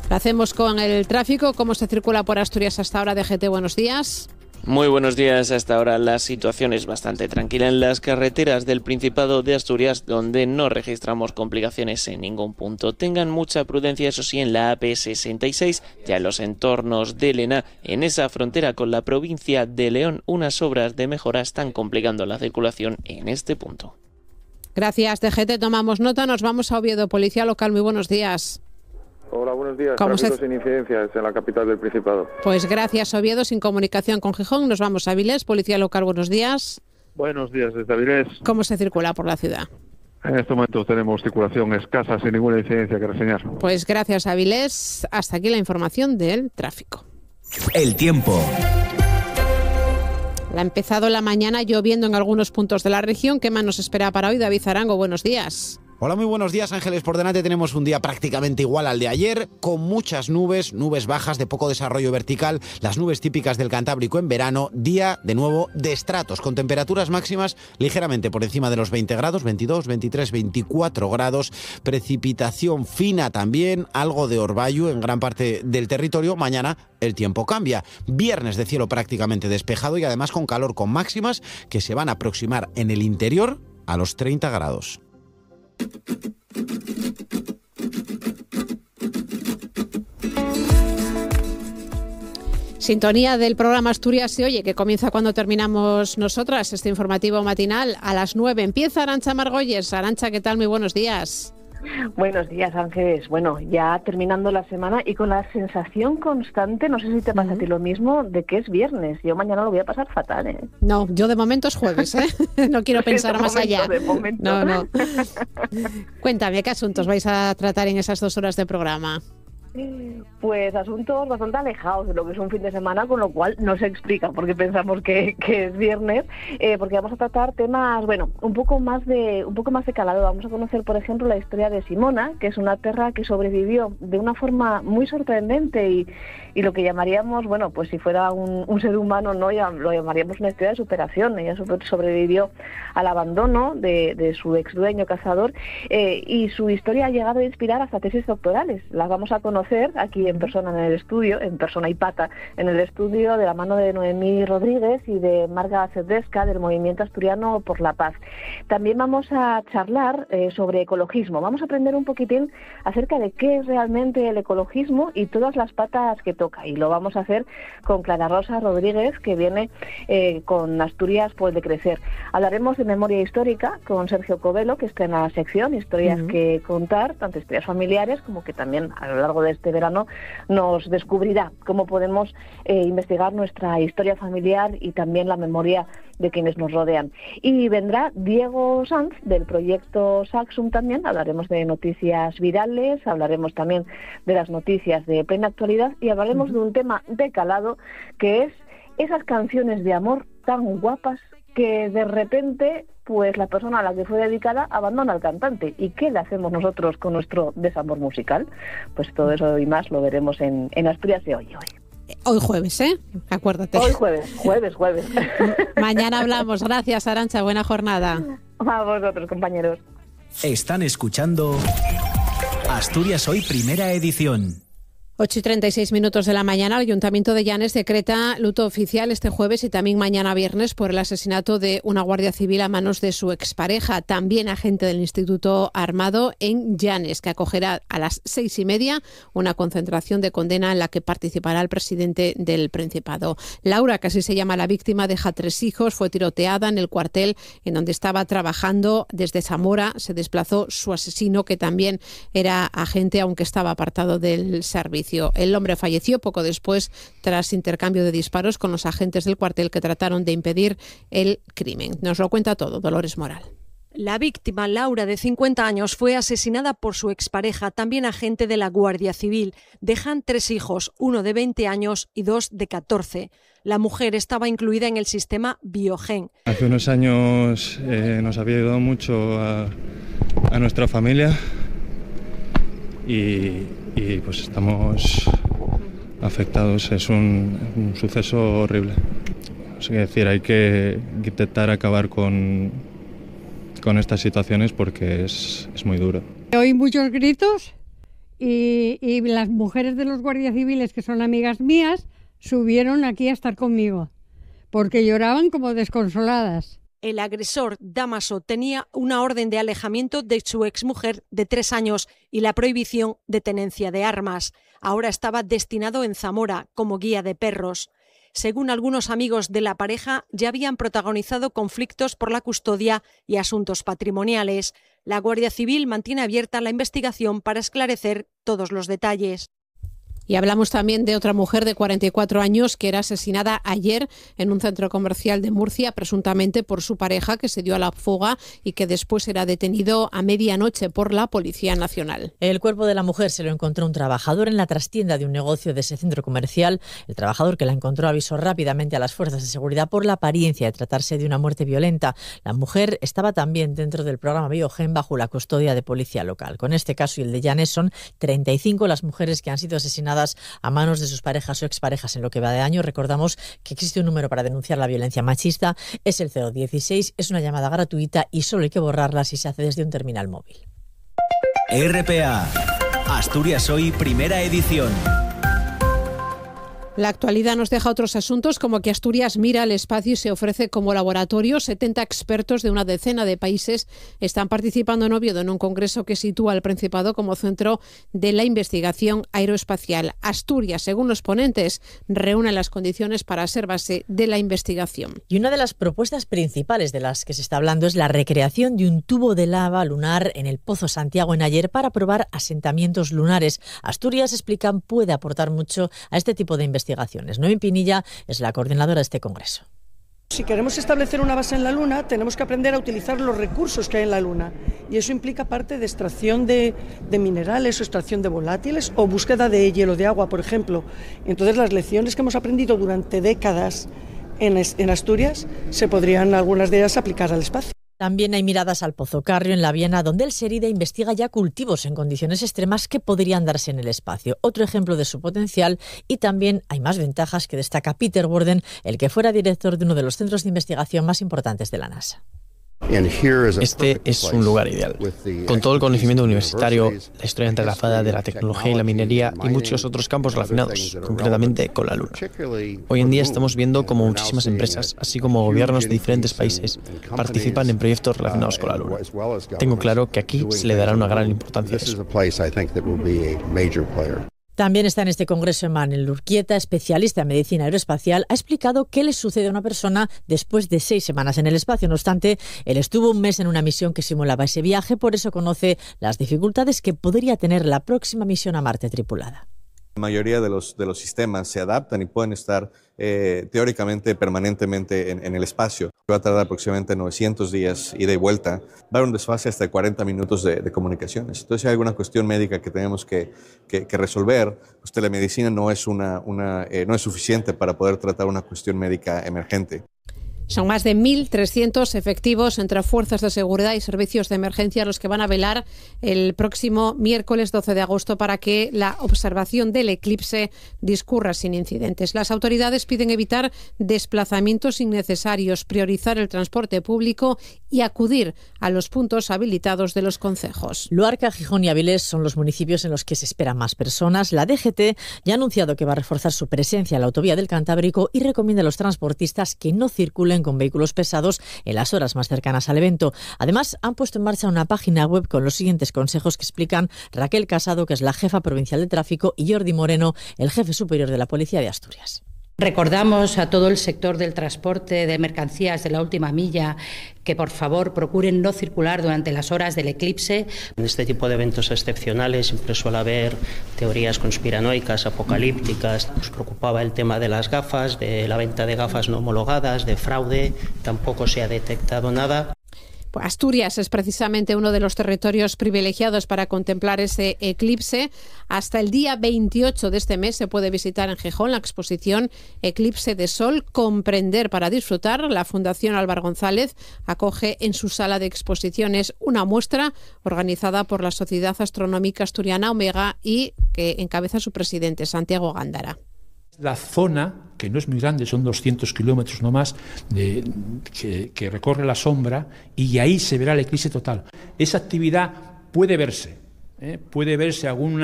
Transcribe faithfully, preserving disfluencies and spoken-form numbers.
Lo hacemos con el tráfico. ¿Cómo se circula por Asturias hasta ahora? D G T, buenos días. Muy buenos días. Hasta ahora la situación es bastante tranquila en las carreteras del Principado de Asturias, donde no registramos complicaciones en ningún punto. Tengan mucha prudencia, eso sí, en la A P sesenta y seis, ya en los entornos de Lena, en esa frontera con la provincia de León, unas obras de mejora están complicando la circulación en este punto. Gracias, D G T. Tomamos nota. Nos vamos a Oviedo. Policía local, muy buenos días. Hola, buenos días. ¿Cómo Tráfico se... sin incidencias en la capital del Principado. Pues gracias, Oviedo, sin comunicación con Gijón. Nos vamos a Avilés. Policía local, buenos días. Buenos días desde Avilés. ¿Cómo se circula por la ciudad? En este momento tenemos circulación escasa, sin ninguna incidencia que reseñar. Pues gracias, Avilés. Hasta aquí la información del tráfico. El tiempo. Ha empezado la mañana lloviendo en algunos puntos de la región. ¿Qué más nos espera para hoy? David Arango, buenos días. Hola, muy buenos días, Ángeles. Por delante tenemos un día prácticamente igual al de ayer, con muchas nubes, nubes bajas de poco desarrollo vertical, las nubes típicas del Cantábrico en verano, día de nuevo de estratos, con temperaturas máximas ligeramente por encima de los veinte grados, veintidós, veintitrés, veinticuatro grados, precipitación fina también, algo de orvallo en gran parte del territorio. Mañana el tiempo cambia, viernes de cielo prácticamente despejado y además con calor, con máximas que se van a aproximar en el interior a los treinta grados. Sintonía del programa Asturias se oye, que comienza cuando terminamos nosotras este informativo matinal. A las nueve empieza Arantxa Margolles. Arantxa, ¿qué tal? Muy buenos días. Buenos días, Ángeles. Bueno, ya terminando la semana y con la sensación constante, no sé si te pasa uh-huh. a ti lo mismo, de que es viernes. Yo mañana lo voy a pasar fatal, ¿eh? No, yo de momento es jueves, ¿eh? No quiero pensar de más momento, allá. De momento. No, no. Cuéntame, ¿qué asuntos vais a tratar en esas dos horas de programa? Pues asuntos bastante alejados de lo que es un fin de semana, con lo cual no se explica porque pensamos que, que es viernes, eh, porque vamos a tratar temas, bueno, un poco más de un poco más de calado. Vamos a conocer, por ejemplo, la historia de Simona, que es una perra que sobrevivió de una forma muy sorprendente y, y lo que llamaríamos, bueno, pues si fuera un, un ser humano, no ya, lo llamaríamos una historia de superación. Ella sobrevivió al abandono de, de su ex dueño cazador eh, y su historia ha llegado a inspirar hasta tesis doctorales. Las vamos a conocer aquí en persona en el estudio, en persona y pata, en el estudio, de la mano de Noemí Rodríguez y de Marga Cerdesca del Movimiento Asturiano por la Paz. También vamos a charlar eh, sobre ecologismo. Vamos a aprender un poquitín acerca de qué es realmente el ecologismo y todas las patas que toca. Y lo vamos a hacer con Clara Rosa Rodríguez, que viene eh, con Asturias por el de crecer. Hablaremos de memoria histórica con Sergio Covelo, que está en la sección Historias uh-huh. que contar, tanto historias familiares como que también a lo largo de este verano nos descubrirá cómo podemos eh, investigar nuestra historia familiar y también la memoria de quienes nos rodean. Y vendrá Diego Sanz del proyecto Saxum también. Hablaremos de noticias virales, hablaremos también de las noticias de plena actualidad y hablaremos uh-huh. de un tema de calado, que es esas canciones de amor tan guapas que de repente pues la persona a la que fue dedicada abandona al cantante. ¿Y qué le hacemos nosotros con nuestro desamor musical? Pues todo eso y más lo veremos en, en Asturias de hoy. Hoy. Hoy jueves, ¿eh? Acuérdate. Hoy jueves, jueves, jueves. Mañana hablamos. Gracias, Arantxa. Buena jornada. A vosotros, compañeros. Están escuchando Asturias Hoy, primera edición. ocho y treinta y seis minutos de la mañana, el Ayuntamiento de Llanes decreta luto oficial este jueves y también mañana viernes por el asesinato de una guardia civil a manos de su expareja, también agente del Instituto Armado en Llanes, que acogerá a las seis y media una concentración de condena en la que participará el presidente del Principado. Laura, que así se llama la víctima, deja tres hijos, fue tiroteada en el cuartel en donde estaba trabajando. Desde Zamora se desplazó su asesino, que también era agente, aunque estaba apartado del servicio. El hombre falleció poco después tras intercambio de disparos con los agentes del cuartel que trataron de impedir el crimen. Nos lo cuenta todo Dolores Moral. La víctima, Laura, de cincuenta años, fue asesinada por su expareja, también agente de la Guardia Civil. Dejan tres hijos, uno de veinte años y dos de catorce. La mujer estaba incluida en el sistema Biogen. Hace unos años eh, nos había ayudado mucho a, a nuestra familia y, y pues estamos afectados. Es un, un suceso horrible. Es decir, hay que intentar acabar con, con estas situaciones porque es, es muy duro. Oí muchos gritos y, y las mujeres de los guardias civiles, que son amigas mías, subieron aquí a estar conmigo, porque lloraban como desconsoladas. El agresor, Dámaso, tenía una orden de alejamiento de su exmujer de tres años y la prohibición de tenencia de armas. Ahora estaba destinado en Zamora como guía de perros. Según algunos amigos de la pareja, ya habían protagonizado conflictos por la custodia y asuntos patrimoniales. La Guardia Civil mantiene abierta la investigación para esclarecer todos los detalles. Y hablamos también de otra mujer de cuarenta y cuatro años que era asesinada ayer en un centro comercial de Murcia, presuntamente por su pareja, que se dio a la fuga y que después era detenido a medianoche por la Policía Nacional. El cuerpo de la mujer se lo encontró un trabajador en la trastienda de un negocio de ese centro comercial. El trabajador que la encontró avisó rápidamente a las fuerzas de seguridad por la apariencia de tratarse de una muerte violenta. La mujer estaba también dentro del programa Biogen bajo la custodia de policía local. Con este caso y el de Llanes son treinta y cinco las mujeres que han sido asesinadas a manos de sus parejas o exparejas en lo que va de año. Recordamos que existe un número para denunciar la violencia machista, es el cero dieciséis, es una llamada gratuita y solo hay que borrarla si se hace desde un terminal móvil. R P A, Asturias Hoy, primera edición. La actualidad nos deja otros asuntos, como que Asturias mira al espacio y se ofrece como laboratorio. setenta expertos de una decena de países están participando en Oviedo en un congreso que sitúa al Principado como centro de la investigación aeroespacial. Asturias, según los ponentes, reúne las condiciones para ser base de la investigación. Y una de las propuestas principales de las que se está hablando es la recreación de un tubo de lava lunar en el Pozo Santiago en Aller para probar asentamientos lunares. Asturias, explican, puede aportar mucho a este tipo de investigación. Investigaciones. Noemí Pinilla es la coordinadora de este congreso. Si queremos establecer una base en la Luna, tenemos que aprender a utilizar los recursos que hay en la Luna. Y eso implica parte de extracción de, de minerales o extracción de volátiles o búsqueda de hielo de agua, por ejemplo. Entonces, las lecciones que hemos aprendido durante décadas en, en Asturias se podrían, algunas de ellas, aplicar al espacio. También hay miradas al Pozo Carrio en La Viana, donde el SERIDA investiga ya cultivos en condiciones extremas que podrían darse en el espacio. Otro ejemplo de su potencial, y también hay más ventajas que destaca Peter Borden, el que fuera director de uno de los centros de investigación más importantes de la NASA. Este es un lugar ideal, con todo el conocimiento universitario, la historia entrelazada de la tecnología y la minería y muchos otros campos relacionados, concretamente con la Luna. Hoy en día estamos viendo cómo muchísimas empresas, así como gobiernos de diferentes países, participan en proyectos relacionados con la Luna. Tengo claro que aquí se le dará una gran importancia a eso. También está en este congreso Emmanuel Urquieta, especialista en medicina aeroespacial, ha explicado qué le sucede a una persona después de seis semanas en el espacio. No obstante, él estuvo un mes en una misión que simulaba ese viaje, por eso conoce las dificultades que podría tener la próxima misión a Marte tripulada. La mayoría de los, de los sistemas se adaptan y pueden estar eh, teóricamente permanentemente en, en el espacio. Va a tardar aproximadamente novecientos días ida y vuelta. Va a haber un desfase hasta cuarenta minutos de, de comunicaciones. Entonces, si hay alguna cuestión médica que tenemos que, que, que resolver, pues telemedicina no es, una, una, eh, no es suficiente para poder tratar una cuestión médica emergente. Son más de mil trescientos efectivos entre fuerzas de seguridad y servicios de emergencia los que van a velar el próximo miércoles doce de agosto para que la observación del eclipse discurra sin incidentes. Las autoridades piden evitar desplazamientos innecesarios, priorizar el transporte público y acudir a los puntos habilitados de los concejos. Luarca, Gijón y Avilés son los municipios en los que se esperan más personas. La D G T ya ha anunciado que va a reforzar su presencia en la autovía del Cantábrico y recomienda a los transportistas que no circulen con vehículos pesados en las horas más cercanas al evento. Además, han puesto en marcha una página web con los siguientes consejos que explican Raquel Casado, que es la jefa provincial de tráfico, y Jordi Moreno, el jefe superior de la Policía de Asturias. Recordamos a todo el sector del transporte de mercancías de la última milla que por favor procuren no circular durante las horas del eclipse. En este tipo de eventos excepcionales siempre suele haber teorías conspiranoicas, apocalípticas. Nos preocupaba el tema de las gafas, de la venta de gafas no homologadas, de fraude. Tampoco se ha detectado nada. Asturias es precisamente uno de los territorios privilegiados para contemplar ese eclipse. Hasta el día veintiocho de este mes se puede visitar en Gijón la exposición Eclipse de Sol, Comprender para disfrutar. La Fundación Álvaro González acoge en su sala de exposiciones una muestra organizada por la Sociedad Astronómica Asturiana Omega y que encabeza su presidente, Santiago Gándara. La zona, que no es muy grande, son doscientos kilómetros no más, de, que, que recorre la sombra, y ahí se verá el eclipse total. Esa actividad puede verse, ¿eh? puede verse alguna